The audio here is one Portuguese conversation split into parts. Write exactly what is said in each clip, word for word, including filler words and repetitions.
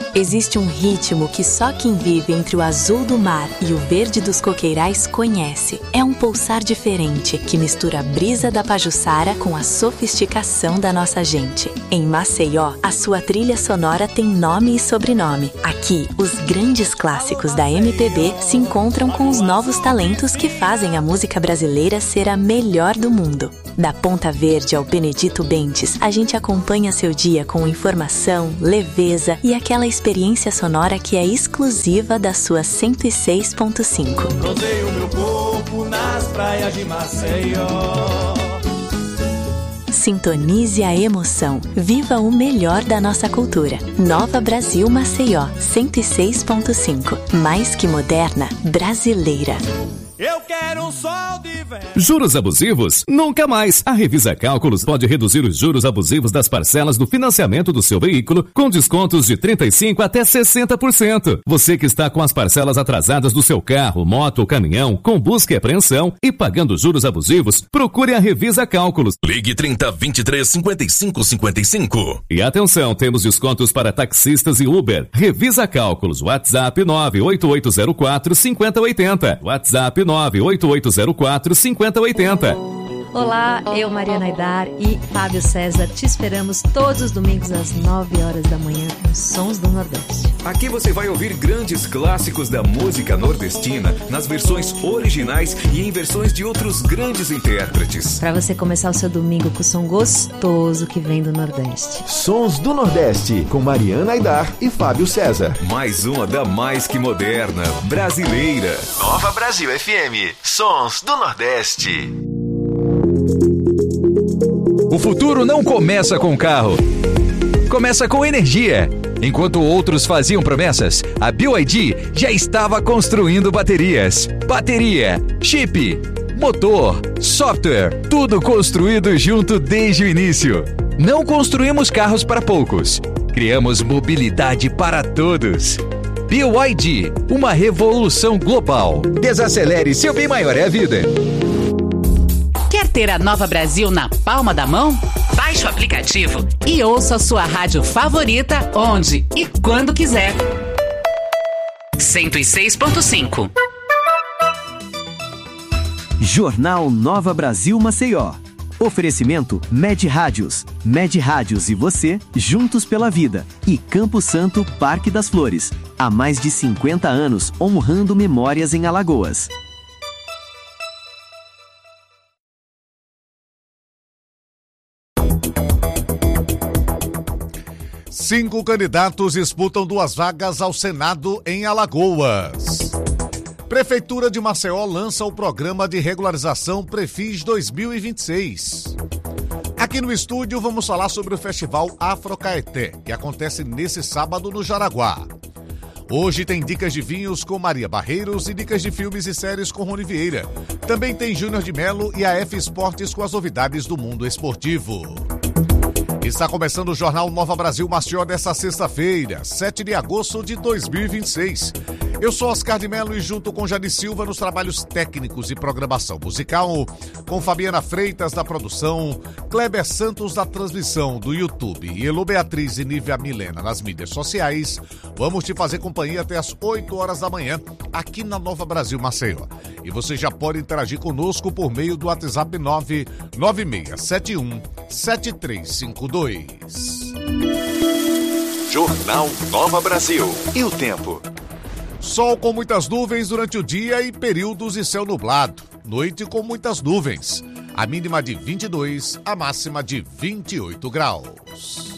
Existe um ritmo que só quem vive entre o azul do mar e o verde dos coqueirais conhece. É um pulsar diferente que mistura a brisa da Pajuçara com a sofisticação da nossa gente. Em Maceió, a sua trilha sonora tem nome e sobrenome. Aqui, os grandes clássicos da M P B se encontram com os novos talentos que fazem a música brasileira ser a melhor do mundo. Da Ponta Verde ao Benedito Bentes, a gente acompanha seu dia com informação, leveza e aquela experiência sonora que é exclusiva da sua cento e seis ponto cinco. Rodeio meu corpo nas praias de Maceió. Sintonize a emoção. Viva o melhor da nossa cultura. Nova Brasil Maceió, cento e seis ponto cinco. Mais que moderna, brasileira. Eu quero um sol de verão. Juros abusivos? Nunca mais. A Revisa Cálculos pode reduzir os juros abusivos das parcelas do financiamento do seu veículo com descontos de trinta e cinco por cento até sessenta por cento. Você que está com as parcelas atrasadas do seu carro, moto ou caminhão, com busca e apreensão e pagando juros abusivos, procure a Revisa Cálculos. Ligue trinta, vinte e três, cinquenta e cinco, cinquenta e cinco. E atenção, temos descontos para taxistas e Uber. Revisa Cálculos. WhatsApp nove oito oito zero quatro, cinco zero oito zero. WhatsApp nove oito oito zero quatro, cinco zero oito zero. Olá, eu, Mariana Aidar e Fábio César, te esperamos todos os domingos às nove horas da manhã nos Sons do Nordeste. Aqui você vai ouvir grandes clássicos da música nordestina nas versões originais e em versões de outros grandes intérpretes. Para você começar o seu domingo com o som gostoso que vem do Nordeste. Sons do Nordeste, com Mariana Aidar e Fábio César. Mais uma da mais que moderna, brasileira. Nova Brasil F M, Sons do Nordeste. O futuro não começa com carro, começa com energia. Enquanto outros faziam promessas, a B Y D já estava construindo baterias. Bateria, chip, motor, software, tudo construído junto desde o início. Não construímos carros para poucos, criamos mobilidade para todos. B Y D, uma revolução global. Desacelere, seu bem maior é a vida. Quer ter a Nova Brasil na palma da mão? Baixe o aplicativo e ouça a sua rádio favorita onde e quando quiser. cento e seis ponto cinco. Jornal Nova Brasil Maceió. Oferecimento Med Rádios. Med Rádios e você, juntos pela vida. E Campo Santo, Parque das Flores. Há mais de cinquenta anos, honrando memórias em Alagoas. Cinco candidatos disputam duas vagas ao Senado em Alagoas. Prefeitura de Maceió lança o programa de regularização Prefis dois mil e vinte e seis. Aqui no estúdio vamos falar sobre o Festival Afrocaeté, que acontece nesse sábado no Jaraguá. Hoje tem dicas de vinhos com Maria Barreiros e dicas de filmes e séries com Rony Vieira. Também tem Júnior de Melo e a F Esportes com as novidades do mundo esportivo. Está começando o Jornal Nova Brasil Maceió desta sexta-feira, sete de agosto de dois mil e vinte e seis. Eu sou Oscar de Melo e junto com Jani Silva nos trabalhos técnicos e programação musical, com Fabiana Freitas da produção, Kleber Santos da transmissão do YouTube e Elo Beatriz e Nívia Milena nas mídias sociais, vamos te fazer companhia até as oito horas da manhã aqui na Nova Brasil Maceió. E você já pode interagir conosco por meio do WhatsApp nove nove seis sete um sete três cinco dois. Jornal Nova Brasil. E o tempo? Sol com muitas nuvens durante o dia e períodos de céu nublado. Noite com muitas nuvens. A mínima de vinte e dois, a máxima de vinte e oito graus.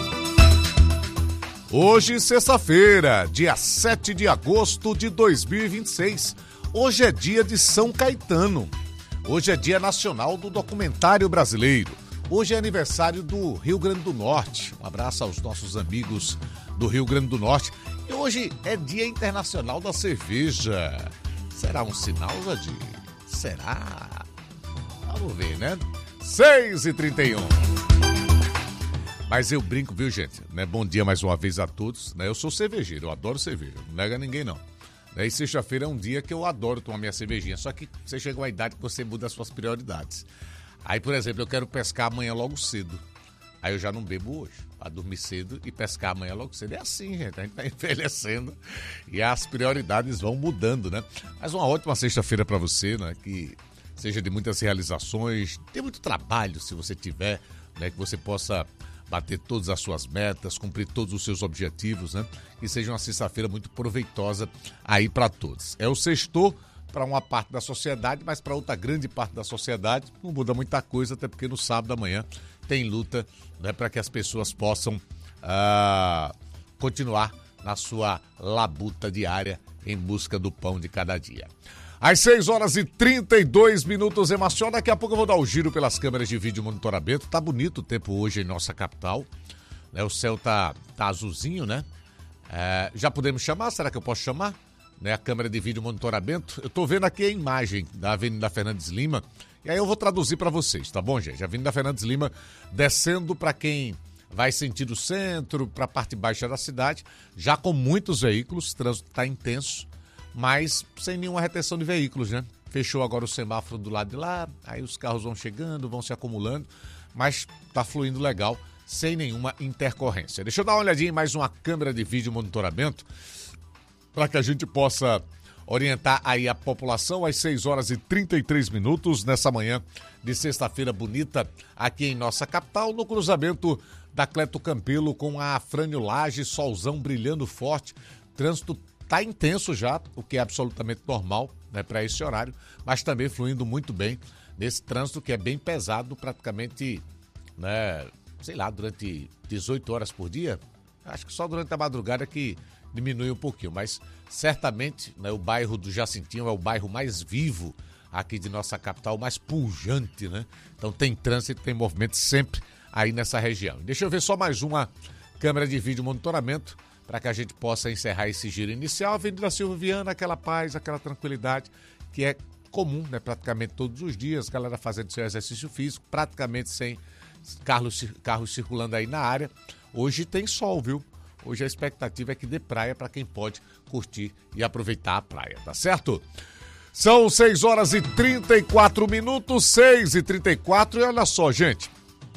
Hoje, sexta-feira, dia sete de agosto de dois mil e vinte e seis. Hoje é dia de São Caetano. Hoje é dia nacional do documentário brasileiro. Hoje é aniversário do Rio Grande do Norte. Um abraço aos nossos amigos do Rio Grande do Norte. E hoje é dia internacional da cerveja. Será um sinal, Jadir? Será? Vamos ver, né? seis e trinta e um. Mas eu brinco, viu, gente? Né? Bom dia mais uma vez a todos. Né? Eu sou cervejeiro, eu adoro cerveja. Não nega ninguém, não. Né? E sexta-feira é um dia que eu adoro tomar minha cervejinha. Só que você chega a uma idade que você muda as suas prioridades. Aí, por exemplo, eu quero pescar amanhã logo cedo. Aí eu já não bebo hoje. para dormir cedo e pescar amanhã logo cedo. É assim, gente, a gente está envelhecendo e as prioridades vão mudando, né? Mas uma ótima sexta-feira para você, né? Que seja de muitas realizações, tem muito trabalho se você tiver, né? Que você possa bater todas as suas metas, cumprir todos os seus objetivos, né? Que seja uma sexta-feira muito proveitosa aí para todos. É o sextou para uma parte da sociedade, mas para outra grande parte da sociedade não muda muita coisa, até porque no sábado amanhã tem luta, né, para que as pessoas possam ah, continuar na sua labuta diária em busca do pão de cada dia. Às seis horas e trinta e dois minutos, Emaciel. Daqui a pouco eu vou dar o giro pelas câmeras de vídeo monitoramento. Tá bonito o tempo hoje em nossa capital, né? O céu tá, tá azulzinho, né? É, já podemos chamar? Será que eu posso chamar? Né? A câmera de vídeo monitoramento. Eu tô vendo aqui a imagem da Avenida Fernandes Lima. E aí eu vou traduzir para vocês, tá bom, gente? A Avenida Fernandes Lima descendo para quem vai sentido centro, para a parte baixa da cidade, já com muitos veículos, o trânsito tá intenso, mas sem nenhuma retenção de veículos, né? Fechou agora o semáforo do lado de lá, aí os carros vão chegando, vão se acumulando, mas tá fluindo legal, sem nenhuma intercorrência. Deixa eu dar uma olhadinha em mais uma câmera de vídeo monitoramento, para que a gente possa orientar aí a população às seis horas e trinta e três minutos, nessa manhã de sexta-feira bonita, aqui em nossa capital, no cruzamento da Cleto Campelo com a Afrânio Laje, solzão brilhando forte, trânsito tá intenso já, o que é absolutamente normal, né, para esse horário, mas também fluindo muito bem nesse trânsito que é bem pesado, praticamente, né, sei lá, durante dezoito horas por dia. Acho que só durante a madrugada que diminui um pouquinho, mas certamente, né, o bairro do Jacintinho é o bairro mais vivo aqui de nossa capital, mais pujante, né? Então tem trânsito, tem movimento sempre aí nessa região. Deixa eu ver só mais uma câmera de vídeo monitoramento para que a gente possa encerrar esse giro inicial. Avenida Silva Viana, aquela paz, aquela tranquilidade que é comum, né, praticamente todos os dias, galera fazendo seu exercício físico, praticamente sem carros, carros circulando aí na área. Hoje tem sol, viu? Hoje a expectativa é que dê praia para quem pode curtir e aproveitar a praia, tá certo? São seis horas e trinta e quatro minutos, seis e trinta e quatro, e olha só, gente.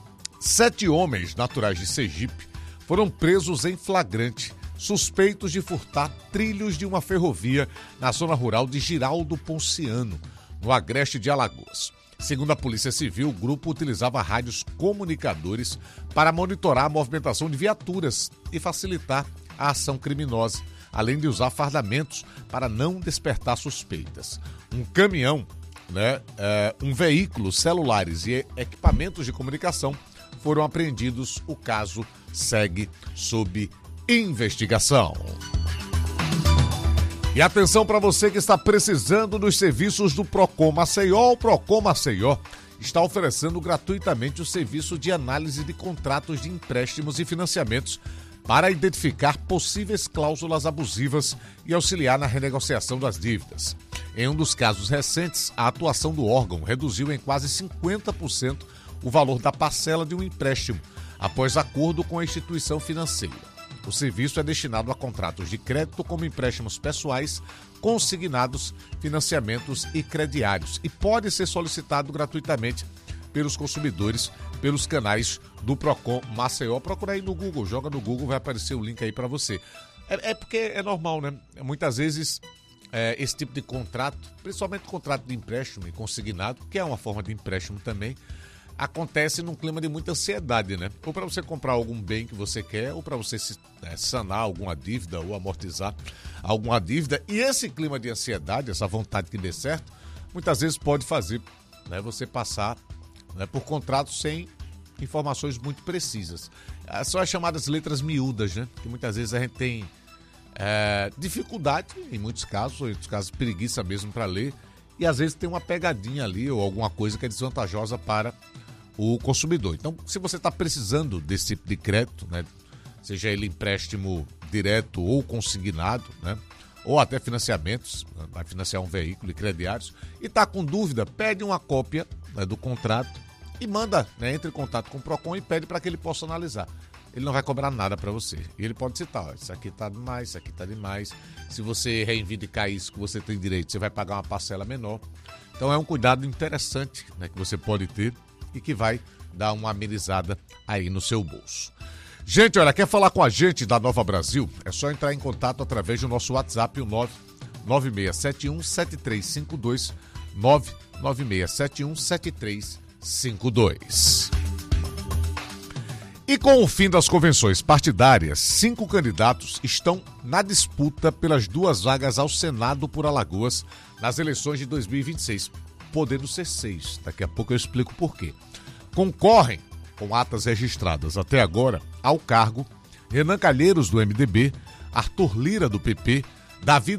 Sete homens naturais de Sergipe foram presos em flagrante, suspeitos de furtar trilhos de uma ferrovia na zona rural de Giraldo Ponciano, no agreste de Alagoas. Segundo a Polícia Civil, o grupo utilizava rádios comunicadores para monitorar a movimentação de viaturas e facilitar a ação criminosa, além de usar fardamentos para não despertar suspeitas. Um caminhão, né, é, um veículo, celulares e equipamentos de comunicação foram apreendidos. O caso segue sob investigação. E atenção para você que está precisando dos serviços do Procon Maceió. O Procon Maceió está oferecendo gratuitamente o serviço de análise de contratos de empréstimos e financiamentos para identificar possíveis cláusulas abusivas e auxiliar na renegociação das dívidas. Em um dos casos recentes, a atuação do órgão reduziu em quase cinquenta por cento o valor da parcela de um empréstimo, após acordo com a instituição financeira. O serviço é destinado a contratos de crédito como empréstimos pessoais, consignados, financiamentos e crediários e pode ser solicitado gratuitamente pelos consumidores pelos canais do Procon Maceió. Procura aí no Google, joga no Google, vai aparecer o link aí para você. É, é porque é normal, né? Muitas vezes é, esse tipo de contrato, principalmente contrato de empréstimo e consignado, que é uma forma de empréstimo também, acontece num clima de muita ansiedade, né? Ou para você comprar algum bem que você quer, ou para você é, sanar alguma dívida ou amortizar alguma dívida. E esse clima de ansiedade, essa vontade que dê certo, muitas vezes pode fazer, né, você passar, né, por contratos sem informações muito precisas. São as chamadas letras miúdas, né? Que muitas vezes a gente tem é, dificuldade, em muitos casos, ou em outros casos preguiça mesmo para ler, e às vezes tem uma pegadinha ali ou alguma coisa que é desvantajosa para o consumidor. Então, se você está precisando desse tipo de crédito, né, seja ele empréstimo direto ou consignado, né, ou até financiamentos, vai financiar um veículo e crediários, e está com dúvida, pede uma cópia, né, do contrato e manda, né, entre em contato com o Procon e pede para que ele possa analisar. Ele não vai cobrar nada para você. E ele pode citar, ó, isso aqui está demais, isso aqui está demais. Se você reivindicar isso que você tem direito, você vai pagar uma parcela menor. Então é um cuidado interessante, né, que você pode ter e que vai dar uma amenizada aí no seu bolso. Gente, olha, quer falar com a gente da Nova Brasil? É só entrar em contato através do nosso WhatsApp, o nove nove seis sete um sete três cinco dois, nove nove seis sete um sete três cinco dois. E com o fim das convenções partidárias, cinco candidatos estão na disputa pelas duas vagas ao Senado por Alagoas nas eleições de dois mil e vinte e seis, podendo ser seis. Daqui a pouco eu explico por quê. Concorrem, com atas registradas até agora, ao cargo Renan Calheiros, do M D B, Arthur Lira, do P P, Davi